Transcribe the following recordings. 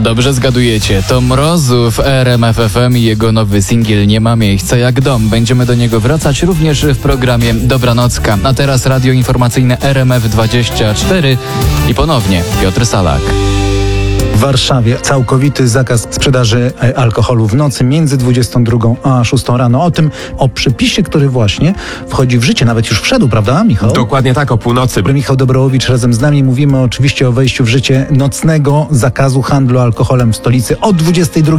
Dobrze zgadujecie, to Mrozów w RMF FM i jego nowy singiel Nie ma miejsca jak dom. Będziemy do niego wracać również w programie Dobranocka. A teraz radio informacyjne RMF24 i ponownie Piotr Salak. W Warszawie całkowity zakaz sprzedaży alkoholu w nocy między 22 a 6 rano. O przepisie, który właśnie wchodzi w życie, nawet już wszedł, prawda, Michał? Dokładnie tak, o północy. Michał Dobrowicz razem z nami. Mówimy oczywiście o wejściu w życie nocnego zakazu handlu alkoholem w stolicy od 22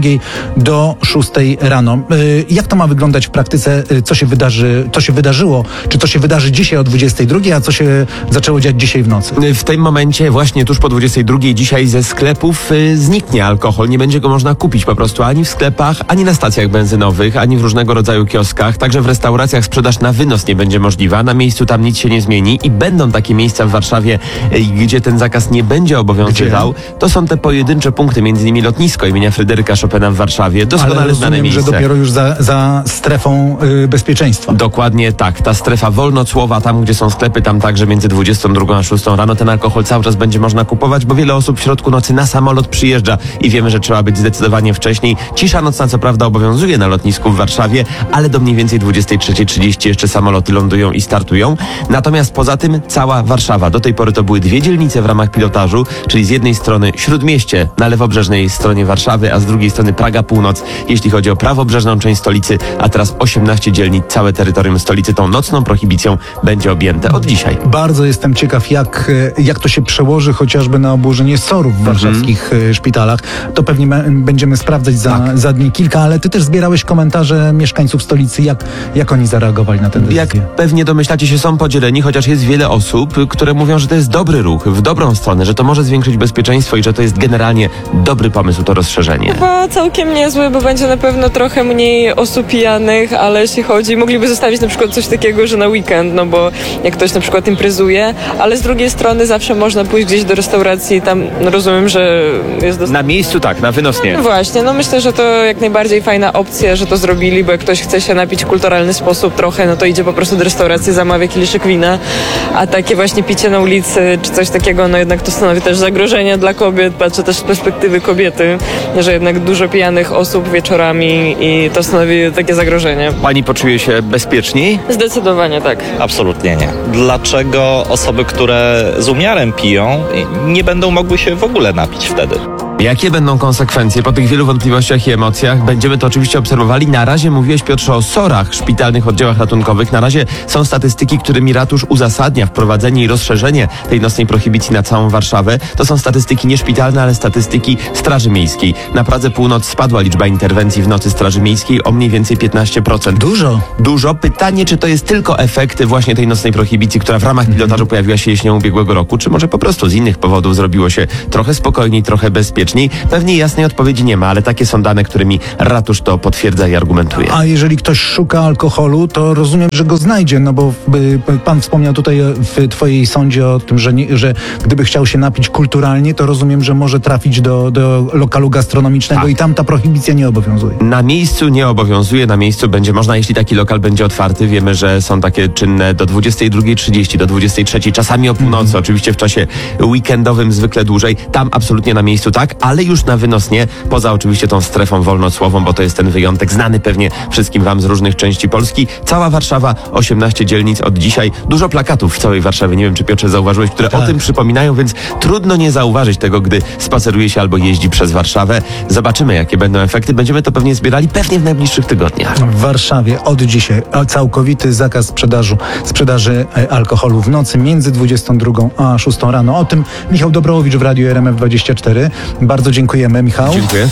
do 6 rano. Jak to ma wyglądać w praktyce? Co się wydarzyło? Czy to się wydarzy dzisiaj o 22, a co się zaczęło dziać dzisiaj w nocy? W tym momencie, właśnie tuż po 22 dzisiaj ze sklepów zniknie alkohol. Nie będzie go można kupić po prostu ani w sklepach, ani na stacjach benzynowych, ani w różnego rodzaju kioskach. Także w restauracjach sprzedaż na wynos nie będzie możliwa. Na miejscu tam nic się nie zmieni i będą takie miejsca w Warszawie, gdzie ten zakaz nie będzie obowiązywał. Gdzie? To są te pojedyncze punkty, między innymi lotnisko imienia Fryderyka Chopina w Warszawie. Doskonale znane miejsce. Że dopiero już za strefą bezpieczeństwa. Dokładnie tak. Ta strefa wolnocłowa, tam gdzie są sklepy, tam także między 22 a 6 rano ten alkohol cały czas będzie można kupować, bo wiele osób w środku nocy na samolot przyjeżdża i wiemy, że trzeba być zdecydowanie wcześniej. Cisza nocna co prawda obowiązuje na lotnisku w Warszawie, ale do mniej więcej 23:30 jeszcze samoloty lądują i startują. Natomiast poza tym cała Warszawa. Do tej pory to były 2 dzielnice w ramach pilotażu, czyli z jednej strony Śródmieście na lewobrzeżnej stronie Warszawy, a z drugiej strony Praga Północ, jeśli chodzi o prawobrzeżną część stolicy, a teraz 18 dzielnic, całe terytorium stolicy tą nocną prohibicją będzie objęte od dzisiaj. Bardzo jestem ciekaw, jak to się przełoży chociażby na obłożenie SOR-ów w warszawskich szpitalach. To pewnie będziemy sprawdzać za dni kilka, ale ty też zbierałeś komentarze mieszkańców stolicy. Jak oni zareagowali na tę decyzję? Jak pewnie domyślacie się, są podzieleni, chociaż jest wiele osób, które mówią, że to jest dobry ruch, w dobrą stronę, że to może zwiększyć bezpieczeństwo i że to jest generalnie dobry pomysł, to rozszerzenie. Chyba całkiem niezły, bo będzie na pewno trochę mniej osób pijanych, ale jeśli chodzi, mogliby zostawić na przykład coś takiego, że na weekend, no bo jak ktoś na przykład imprezuje, ale z drugiej strony zawsze można pójść gdzieś do restauracji, tam rozumiem, że jest Na miejscu tak, na wynos nie. No właśnie, no myślę, że to jak najbardziej fajna opcja, że to zrobili, bo jak ktoś chce się napić w kulturalny sposób trochę, no to idzie po prostu do restauracji, zamawia kieliszek wina, a takie właśnie picie na ulicy czy coś takiego, no jednak to stanowi też zagrożenie dla kobiet, patrzę też z perspektywy kobiety, że jednak dużo pijanych osób wieczorami i to stanowi takie zagrożenie. Pani poczuje się bezpieczniej? Zdecydowanie tak. Absolutnie nie. Dlaczego osoby, które z umiarem piją, nie będą mogły się w ogóle napić wtedy? Jakie będą konsekwencje po tych wielu wątpliwościach i emocjach? Będziemy to oczywiście obserwowali. Na razie mówiłeś, Piotrze, o SOR-ach, szpitalnych oddziałach ratunkowych. Na razie są statystyki, którymi ratusz uzasadnia wprowadzenie i rozszerzenie tej nocnej prohibicji na całą Warszawę. To są statystyki nie szpitalne, ale statystyki Straży Miejskiej. Na Pradze Północ spadła liczba interwencji w nocy Straży Miejskiej o mniej więcej 15%. Dużo. Pytanie, czy to jest tylko efekt właśnie tej nocnej prohibicji, która w ramach pilotażu pojawiła się jesienią ubiegłego roku, czy może po prostu z innych powodów zrobiło się trochę spokojniej, trochę bezpieczniej. Pewnie jasnej odpowiedzi nie ma, ale takie są dane, którymi ratusz to potwierdza i argumentuje. A jeżeli ktoś szuka alkoholu, to rozumiem, że go znajdzie, no bo pan wspomniał tutaj w twojej sądzie o tym, że gdyby chciał się napić kulturalnie, to rozumiem, że może trafić do lokalu gastronomicznego i tam ta prohibicja nie obowiązuje. Na miejscu nie obowiązuje, na miejscu będzie można, jeśli taki lokal będzie otwarty. Wiemy, że są takie czynne do 22:30, do 23:00, czasami o północy, oczywiście w czasie weekendowym zwykle dłużej. Tam absolutnie na miejscu tak, ale już na wynos nie, poza oczywiście tą strefą wolnocłową, bo to jest ten wyjątek znany pewnie wszystkim wam z różnych części Polski. Cała Warszawa, 18 dzielnic od dzisiaj. Dużo plakatów w całej Warszawie, nie wiem czy Piotrze zauważyłeś, które o tym przypominają, więc trudno nie zauważyć tego, gdy spaceruje się albo jeździ przez Warszawę. Zobaczymy, jakie będą efekty. Będziemy to pewnie zbierali w najbliższych tygodniach. W Warszawie od dzisiaj całkowity zakaz sprzedaży alkoholu w nocy między 22 a 6 rano. O tym Michał Dobrowicz w Radiu RMF24. Bardzo dziękujemy, Michał. Dziękuję.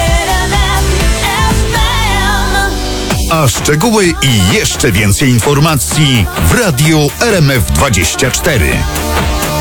A szczegóły i jeszcze więcej informacji w Radiu RMF24.